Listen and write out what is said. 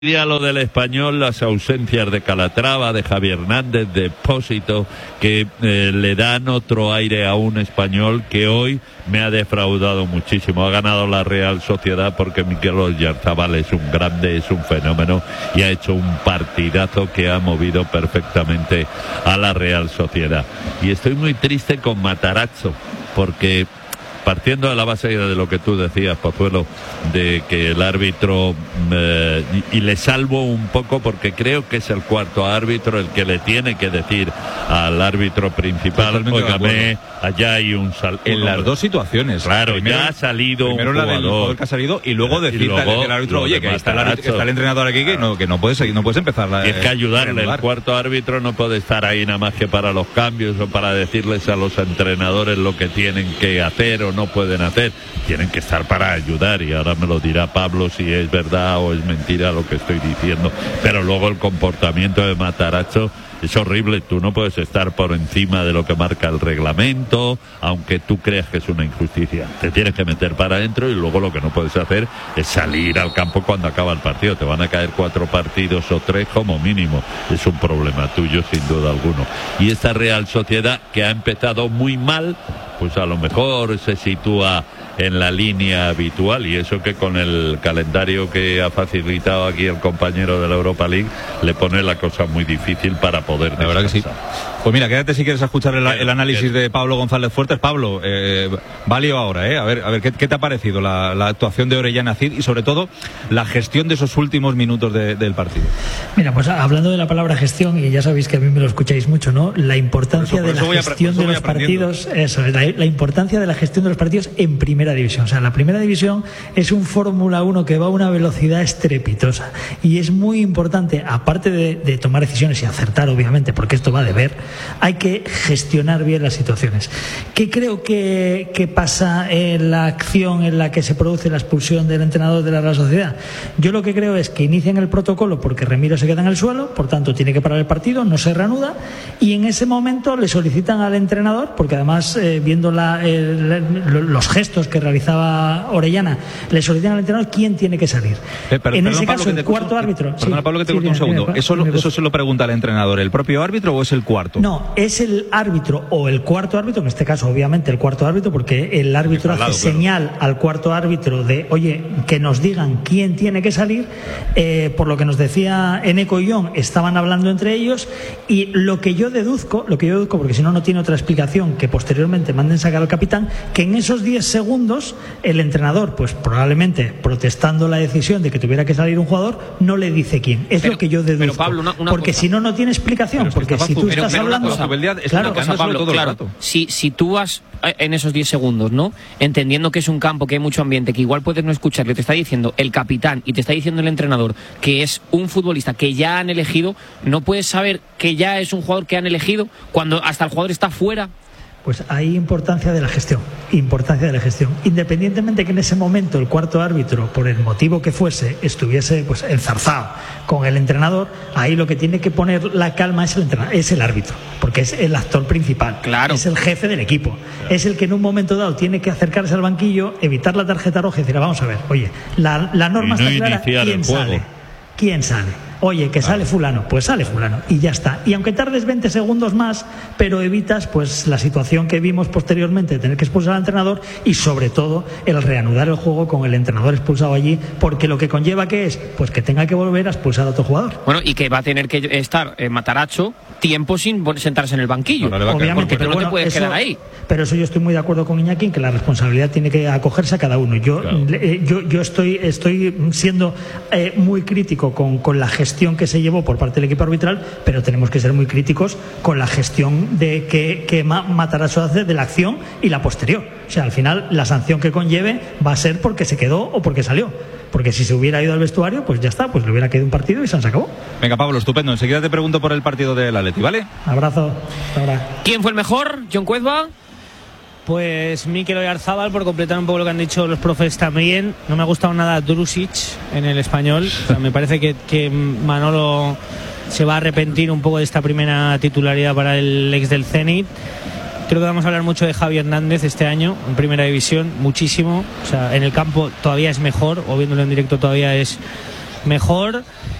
A lo del Español, las ausencias de Calatrava, de Javi Hernández, de Pósito, que le dan otro aire a un Español que hoy me ha defraudado muchísimo. Ha ganado la Real Sociedad porque Mikel Oyarzabal es un grande, es un fenómeno y ha hecho un partidazo que ha movido perfectamente a la Real Sociedad. Y estoy muy triste con Matarazzo porque, partiendo de la base de lo que tú decías, Pozuelo, de que el árbitro, y le salvo un poco porque creo que es el cuarto árbitro el que le tiene que decir al árbitro principal, óigame, allá hay un salto. En las dos situaciones. Claro, primero, ya ha salido un jugador. Primero la del jugador que ha salido y luego decirle al árbitro, oye, que está el entrenador aquí, que no puedes empezar. Y es que ayudarle, el cuarto árbitro no puede estar ahí nada más que para los cambios o para decirles a los entrenadores lo que tienen que hacer o no pueden hacer. Tienen que estar para ayudar, y ahora me lo dirá Pablo si es verdad o es mentira lo que estoy diciendo, pero luego el comportamiento de Matarazzo es horrible. Tú no puedes estar por encima de lo que marca el reglamento, aunque tú creas que es una injusticia. Te tienes que meter para adentro y luego lo que no puedes hacer es salir al campo cuando acaba el partido. Te van a caer 4 partidos o 3 como mínimo. Es un problema tuyo sin duda alguno. Y esta Real Sociedad, que ha empezado muy mal, pues a lo mejor se sitúa en la línea habitual, y eso que con el calendario que ha facilitado aquí el compañero de la Europa League le pone la cosa muy difícil para poder descansar. La verdad que sí. Pues mira, quédate si quieres escuchar el análisis de Pablo González Fuertes. Pablo, válido ahora, a ver ¿qué te ha parecido la actuación de Orellana Cid y sobre todo la gestión de esos últimos minutos del partido? Mira, pues hablando de la palabra gestión, y ya sabéis que a mí me lo escucháis mucho, ¿no? La importancia de la gestión de los partidos, eso, la importancia de la gestión de los partidos en primera división. O sea, la primera división es un Fórmula 1 que va a una velocidad estrepitosa y es muy importante, aparte de tomar decisiones y acertar, obviamente, porque esto va de ver, hay que gestionar bien las situaciones. ¿Qué creo que pasa en la acción en la que se produce la expulsión del entrenador de la Real Sociedad? Yo lo que creo es que inician el protocolo porque Remiro se queda en el suelo, por tanto tiene que parar el partido, no se reanuda, y en ese momento le solicitan al entrenador, porque además viendo los gestos que realizaba Orellana, le solicitan al entrenador quién tiene que salir. En ese caso, el cuarto árbitro. Perdona, Pablo, que te corto un segundo. ¿Eso se lo pregunta al entrenador, el propio árbitro, o es el cuarto? No, es el árbitro o el cuarto árbitro, en este caso obviamente el cuarto árbitro, porque el árbitro hace señal al cuarto árbitro de, oye, que nos digan quién tiene que salir. Por lo que nos decía Eneco y John, estaban hablando entre ellos, y lo que yo deduzco, porque si no, no tiene otra explicación, que posteriormente manden sacar al capitán, que en esos 10 segundos el entrenador, pues probablemente protestando la decisión de que tuviera que salir un jugador, no le dice quién. Es lo que yo deduzco. Pero Pablo, porque si no tiene explicación, porque si tú estás hablando... Si tú vas en esos 10 segundos, ¿no? Entendiendo que es un campo, que hay mucho ambiente, que igual puedes no escuchar, que te está diciendo el capitán y te está diciendo el entrenador que es un futbolista que ya han elegido, no puedes saber que ya es un jugador que han elegido cuando hasta el jugador está fuera. Pues hay importancia de la gestión, independientemente que en ese momento el cuarto árbitro, por el motivo que fuese, estuviese pues enzarzado con el entrenador. Ahí lo que tiene que poner la calma es el entrenador, es el árbitro, porque es el actor principal, claro. Es el jefe del equipo, claro. Es el que en un momento dado tiene que acercarse al banquillo, evitar la tarjeta roja y decir, vamos a ver, oye, la norma está clara, ¿quién sale? Oye, que sale fulano, pues sale fulano y ya está. Y aunque tardes 20 segundos más, pero evitas pues la situación que vimos posteriormente de tener que expulsar al entrenador, y sobre todo el reanudar el juego con el entrenador expulsado allí, porque lo que conlleva que es pues que tenga que volver a expulsar a otro jugador. Bueno, y que va a tener que estar Matarazzo tiempo sin sentarse en el banquillo. Obviamente, pero no te puedes quedar ahí. Pero eso yo estoy muy de acuerdo con Iñaki, en que la responsabilidad tiene que acogerse a cada uno. Yo estoy siendo muy crítico con la gestión que se llevó por parte del equipo arbitral, pero tenemos que ser muy críticos con la gestión de que Matarazzo hace de la acción y la posterior. O sea, al final la sanción que conlleve va a ser porque se quedó o porque salió. Porque si se hubiera ido al vestuario, pues ya está, pues le hubiera quedado un partido y se acabó. Venga, Pablo, estupendo. Enseguida te pregunto por el partido del Atleti, ¿vale? Abrazo. Hasta ahora. ¿Quién fue el mejor? ¿John Cuezba? Pues Mikel Oyarzabal, por completar un poco lo que han dicho los profes también. No me ha gustado nada Drusic en el Español. O sea, me parece que Manolo se va a arrepentir un poco de esta primera titularidad para el ex del Zenit. Creo que vamos a hablar mucho de Javi Hernández este año en primera división, muchísimo. O sea, en el campo todavía es mejor, o viéndolo en directo todavía es mejor